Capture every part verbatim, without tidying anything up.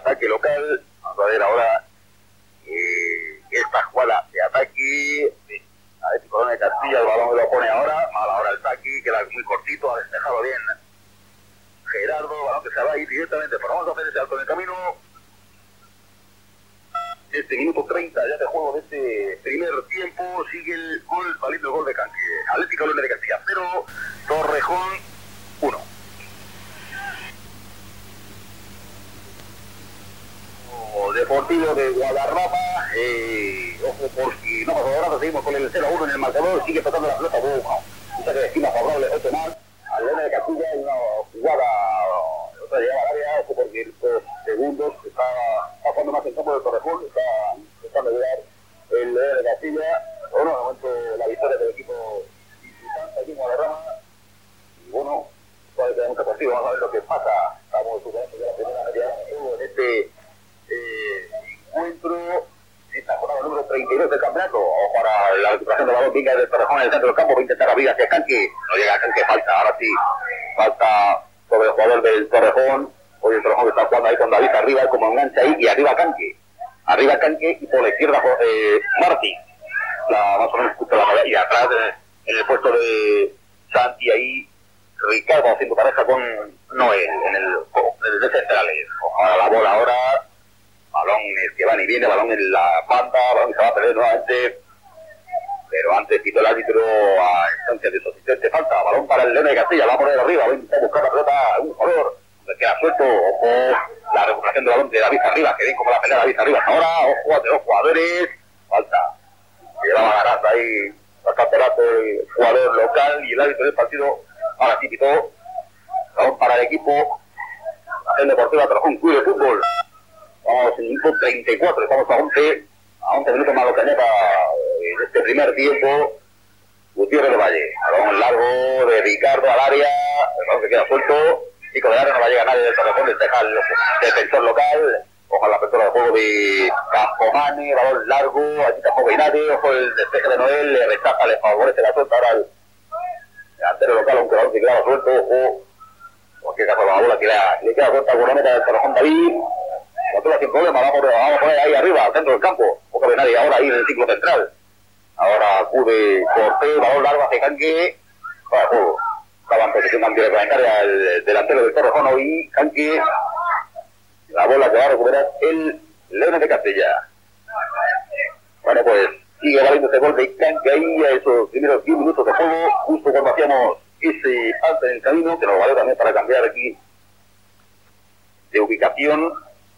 ataque local. Vamos a ver ahora eh, esta jugada de ataque. Atlético de Castilla, el balón lo pone ahora, mal ahora el saque, queda muy cortito, ha despejado bien Gerardo, balón que se va a ir directamente, pero vamos a hacer ese alto en el camino. Este minuto treinta ya de juego de este primer tiempo, sigue el gol, valiendo el gol de Canque. Atlético de Castilla cero, Torrejón uno. Deportivo de Guadarrama, eh, ojo por si no pasa nada, seguimos con el cero a uno en el marcador, sigue tocando la pelota, bueno, mucha que estima favorable, ocho más, al León de Castilla, hay una jugada, otra llegada al área, ojo porque estos segundos está, está jugando más en campo de Torrejón, está intentando llegar el León de Castilla, bueno, de momento la victoria del equipo visitante aquí en Guadarrama, y bueno, puede quedar mucho partido, vamos a ver lo que pasa, estamos superando ya la primera media en este Eh, encuentro esta jornada número treinta y dos del campeonato. Ojo para la recuperación de balón, venga del Torrejón en el centro del campo, va a intentar abrir hacia Canque, no llega a Canque, falta, ahora sí, falta sobre el jugador del Torrejón. Hoy el Torrejón está jugando ahí con David arriba, como engancha ahí, y arriba Canque, arriba Canque, y por la izquierda eh, Martí, la, más o menos justo la y atrás en, en el puesto de Santi ahí, Ricardo haciendo pareja con Noel en el, en el centrales. Ahora la bola ahora, balón que va y viene, balón en la banda, balón que se va a perder nuevamente, pero antes quitó el árbitro a instancia de su asistente, falta, balón para el León de Castilla, va a poner arriba, va a intentar buscar la pelota a un jugador, le queda suelto, ojo, la recuperación del balón de David Arriba, que bien como la pelea de David Arriba, ahora, ojo, de dos jugadores, falta, llevaba ganando ahí bastante rato el jugador local y el árbitro del partido, ahora sí quitó, balón para el equipo, el Deportivo Torrejón Club de Fútbol. Vamos en minuto treinta y cuatro, estamos a once, a once minutos más lo que añada en este primer tiempo. Gutiérrez de Valle, balón largo de Ricardo al área, el balón que queda suelto, chico de área, no va a llegar nadie del Torrejón, despeja el defensor local, ojo la apertura de juego de Campomane, balón largo, aquí tampoco hay nadie, ojo el despeje de Noel, le rechaza, le favorece la suelta ahora al delantero local, aunque el balón se queda suelto, ojo, en cualquier caso la bola que le queda suelta con la meta del Torrejón David. Nosotros sin problema, vamos, vamos a poner ahí arriba, al centro del campo, poco de nadie, ahora ahí en el ciclo central. Ahora acude Cortés, balón largo hacia Canque, para juego. Estaba en posición antirreglamentaria el delantero del Torrejón hoy, Canque. La bola que va a recuperar el León de Castilla. Bueno, pues sigue valiendo ese gol de Canque ahí a esos primeros diez minutos de juego, justo cuando hacíamos ese alto en el camino, que nos valió también para cambiar aquí de ubicación.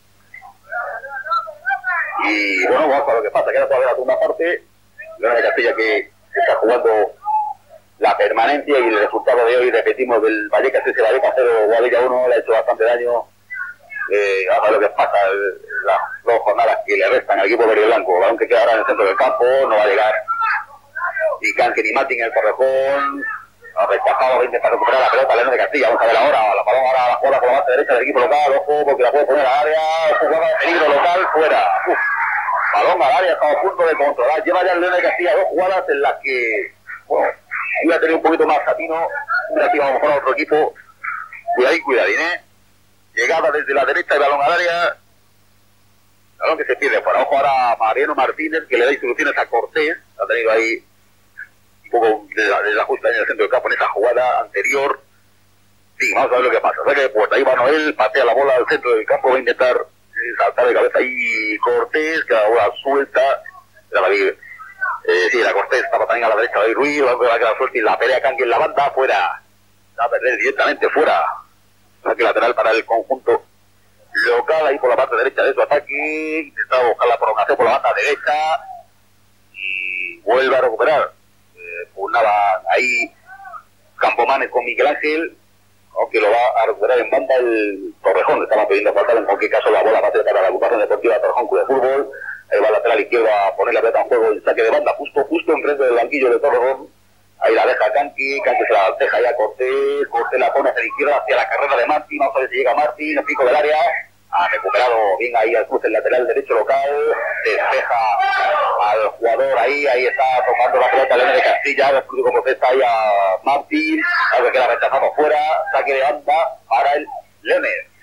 Y bueno, vamos a ver lo que pasa, queda todavía la segunda parte. León de Castilla que está jugando la permanencia y el resultado de hoy, repetimos, del Vallecas ese Vallecas cero, Guadilla uno, le ha hecho bastante daño. Eh, vamos a ver lo que pasa, el, las dos jornadas que le restan al equipo verde y blanco, balón que queda ahora en el centro del campo, no va a llegar ni Canque ni Martín en el Torrejón, ha rechazado, va a intentar recuperar la pelota León de Castilla, vamos a ver ahora, la balón ahora la jugada por la base derecha del equipo local, ojo, porque la puede poner al área, jugada de peligro local, fuera. Uf. Balón al área, estamos a punto de controlar. Lleva ya el León de Castilla dos jugadas en las que, bueno, iba a tener un poquito más Catino, hubiera sido a lo mejor a otro equipo. Cuidadín, cuidadín, ¿eh? Llegada desde la derecha y balón al área. Balón que se pierde fuera. Ojo ahora a Mariano Martínez, que le da instrucciones a Cortés. Ha tenido ahí un poco de la, de la justa en el centro del campo en esa jugada anterior. Sí, vamos a ver lo que pasa. O sea que pues ahí va Noel, patea la bola al centro del campo, va a intentar saltar de cabeza ahí Cortés, que la bola suelta, la David, eh, sí, la Cortés estaba también a la derecha de Ruiz, va a quedar suelta y la pelea Canque en la banda, fuera, va a perder directamente fuera, saque lateral para el conjunto local, ahí por la parte derecha de su ataque, intentaba buscar la prolongación por la banda derecha, y vuelve a recuperar, eh, pugnaban ahí Campomanes con Miguel Ángel, aunque lo va a recuperar en banda el Torrejón, estaba pidiendo faltar en cualquier caso la bola base para la agrupación deportiva Torrejón Club de Fútbol, ahí va el lateral izquierdo a poner la pelota en juego, el saque de banda justo, justo enfrente del banquillo de Torrejón, ahí la deja Canque, Canque se la deja ya Cortés, Cortés la pone hacia la izquierda, hacia la carrera de Martín, vamos a ver si llega Martín, el pico del área, ha recuperado bien ahí al cruce el lateral derecho local, despeja al jugador ahí, ahí está tomando la pelota León de Castilla, el cruce como está ahí a Martín, algo que queda rechazado fuera, saque de banda para el Leones.